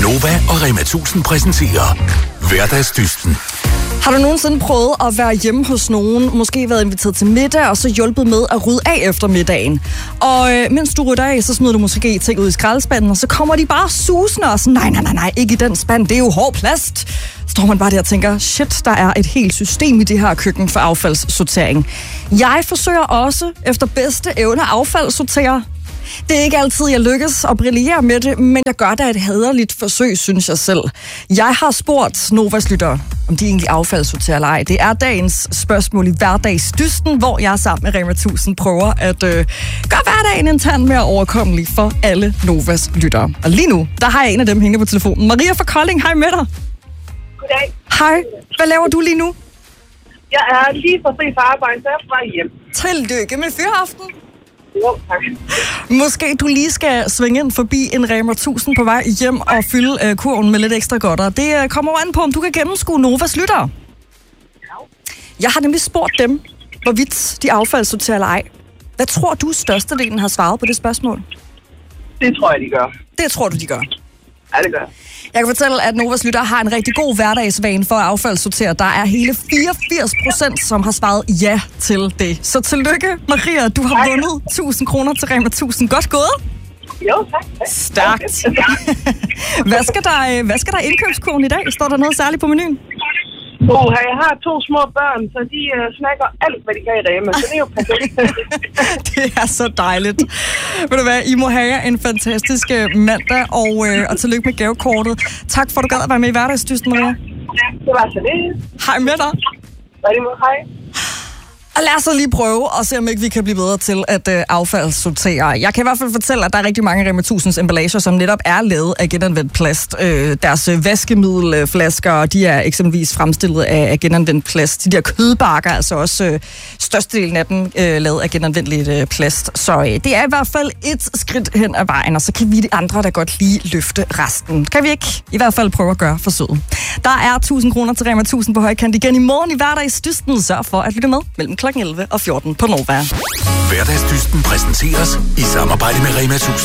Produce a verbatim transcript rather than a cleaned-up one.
Nova og Rema tusind præsenterer Hverdagsdysten. Har du nogensinde prøvet at være hjemme hos nogen, måske været inviteret til middag, og så hjulpet med at rydde af efter middagen? Og øh, mens du rydder af, så smider du måske ting ud i skraldespanden, og så kommer de bare susende og sådan, nej, nej, nej, nej, ikke i den spand, det er jo hård plast. Så står man bare der og tænker, shit, der er et helt system i det her køkken for affaldssortering. Jeg forsøger også efter bedste evne at affaldssortere. Det er ikke altid, jeg lykkes at brillere med det, men jeg gør da et hæderligt forsøg, synes jeg selv. Jeg har spurgt Novas lyttere, om de egentlig affaldssorterer eller ej. Det er dagens spørgsmål i Hverdagsdysten, hvor jeg sammen med Rema tusind prøver at øh, gøre hverdagen en tand mere overkommelig for alle Novas lyttere. Og lige nu, der har jeg en af dem hængende på telefonen. Maria fra Kolding, hej med dig. Goddag. Hej. Hvad laver du lige nu? Jeg er lige for fri fra arbejde, så jeg er på vej hjem. Tillykke med fyraften. Jo, tak. Måske du lige skal svinge ind forbi en Rema tusind på vej hjem og fylde øh, kurven med lidt ekstra godter. Det øh, kommer an på, om du kan gennemskue Novas lyttere. Jeg har nemlig spurgt dem, hvorvidt de affaldssorterer eller ej. Hvad tror du, størstedelen har svaret på det spørgsmål? Det tror jeg, de gør. Det tror du, de gør. Ja, det gør jeg. Jeg kan fortælle, at Novas lyttere har en rigtig god hverdagsvane for at affaldssortere. Der er hele fireogfirs procent, som har svaret ja til det. Så tillykke, Maria. Du har vundet tusind kroner til Rema tusind. Godt gået. Jo, tak. tak. Stærkt. hvad, skal der, hvad skal der i indkøbskurven i dag? Står der noget særligt på menuen? Oh, jeg har to små børn, så de uh, snakker alt, hvad de kan i Rema, så det er jo perfekt. Det er så dejligt. Ved du hvad, I må have en fantastisk mandag, og, øh, og tillykke med gavekortet. Tak for, at du gad at være med i Hverdagsdysten, Maria. Ja, det var så det. Hej med dig. Hvad er det med? Hej. Og lad os så lige prøve og se, om ikke vi kan blive bedre til at øh, affaldssortere. Jeg kan i hvert fald fortælle, at der er rigtig mange Rema tusinds emballager, som netop er lavet af genanvendt plast. Øh, deres vaskemiddelflasker, de er eksempelvis fremstillet af, af genanvendt plast. De der kødbakker, altså også øh, størstedelen af dem øh, lavet af genanvendeligt øh, plast. Så øh, det er i hvert fald et skridt hen ad vejen, og så kan vi de andre, der godt lige løfte resten. Kan vi ikke i hvert fald prøve at gøre forsøget. Der er tusind kroner til Rema tusind på højkant igen i morgen i Hverdagsdysten. Sørg for at lytte med mellem klokken elleve og fjorten på Nova. Hverdagsdysten præsenteres i samarbejde med Rema tusind.